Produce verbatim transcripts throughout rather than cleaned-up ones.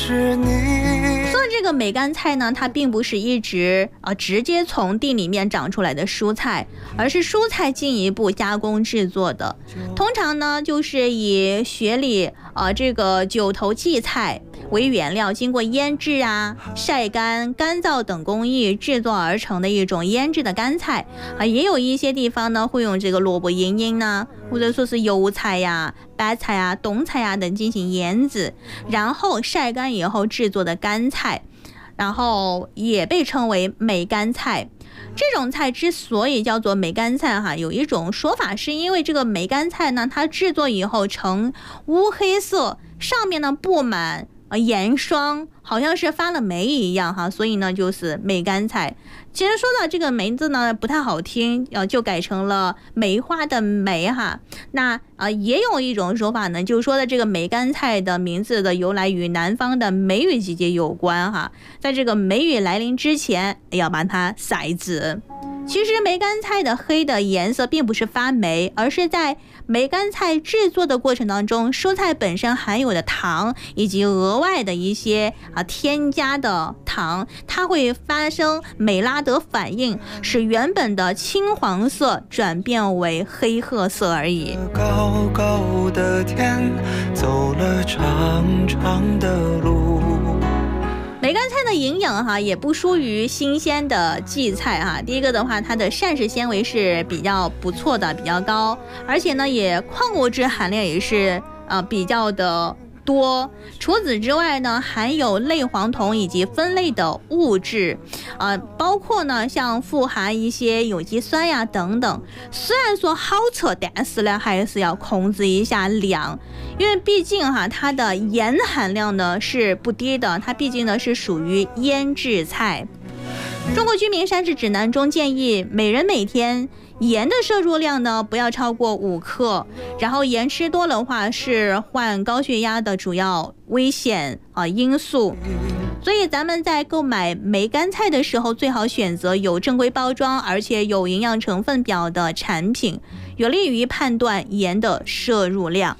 是你。 做这个梅干菜呢，它并不是一直呃直接从地里面长出来的蔬菜，而是蔬菜进一步加工制作的。通常呢，就是以雪里呃这个九头荠菜为原料，经过腌制啊、晒干、干燥等工艺制作而成的一种腌制的干菜啊。也有一些地方呢会用这个萝卜缨缨呢，或者说是油菜呀、白菜呀、冬菜呀等进行腌制，然后晒干以后制作的干菜，然后也被称为梅干菜。这种菜之所以叫做梅干菜哈，有一种说法是因为这个梅干菜呢，它制作以后呈乌黑色，上面呢布满呃盐霜，好像是发了霉一样哈，所以呢就是梅干菜。其实说到这个梅字呢不太好听，呃就改成了梅花的梅哈。那呃也有一种说法呢，就是说的这个梅干菜的名字的由来与南方的梅雨季节有关哈，在这个梅雨来临之前要把它晒紫。其实梅干菜的黑的颜色并不是发霉，而是在梅干菜制作的过程当中，蔬菜本身含有的糖以及额外的一些啊添加的糖，它会发生美拉德反应，使原本的青黄色转变为黑褐色而已。 高高的天，走了长长的路。 梅干菜的营养哈也不输于新鲜的荠菜哈。第一个的话，它的膳食纤维是比较不错的，比较高，而且呢也矿物质含量也是呃比较的多。除此之外呢，含有类黄酮以及酚类的物质，呃，包括呢像富含一些有机酸呀等等。虽然说好吃，但是呢还是要控制一下量，因为毕竟哈它的盐含量呢是不低的，它毕竟呢是属于腌制菜。中国居民膳食指南中建议每人每天盐的摄入量呢不要超过五克，然后盐吃多的话是患高血压的主要危险啊因素。所以咱们在购买梅干菜的时候，最好选择有正规包装而且有营养成分表的产品，有利于判断盐的摄入量。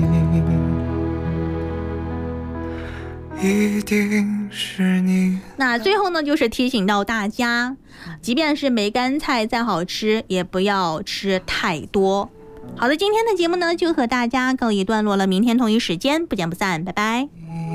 一定是你。 那最后呢，就是提醒到大家，即便是梅干菜再好吃，也不要吃太多。好的，今天的节目呢就和大家告一段落了，明天同一时间不见不散，拜拜。